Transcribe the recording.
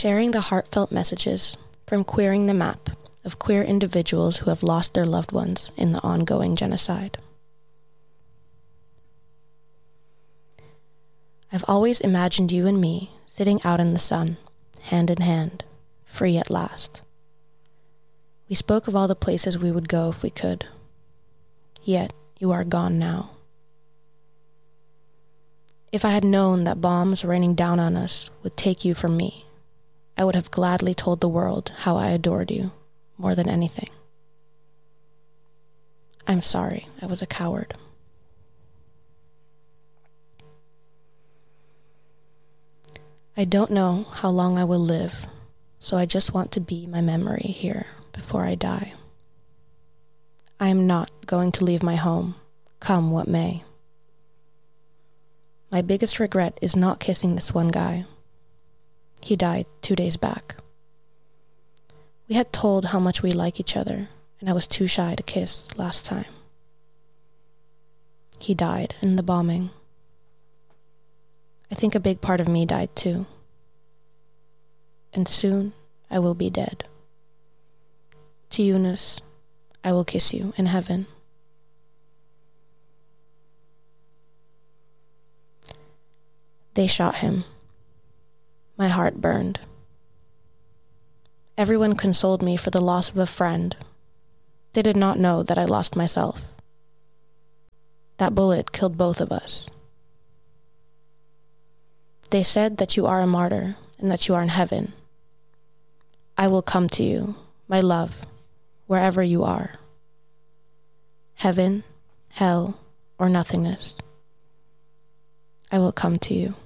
sharing the heartfelt messages from Queering the Map of queer individuals who have lost their loved ones in the ongoing genocide. I've always imagined you and me sitting out in the sun, hand in hand, free at last. We spoke of all the places we would go if we could. Yet, you are gone now. If I had known that bombs raining down on us would take you from me, I would have gladly told the world how I adored you more than anything. I'm sorry, I was a coward. I don't know how long I will live, so I just want to be my memory here before I die. I am not going to leave my home, come what may. My biggest regret is not kissing this one guy. He died 2 days back. We had told how much we like each other, and I was too shy to kiss last time. He died in the bombing. I think a big part of me died too. And soon I will be dead. To Eunice, I will kiss you in heaven. They shot him. My heart burned. Everyone consoled me for the loss of a friend. They did not know that I lost myself. That bullet killed both of us. They said that you are a martyr and that you are in heaven. I will come to you, my love, wherever you are. Heaven, hell, or nothingness. I will come to you.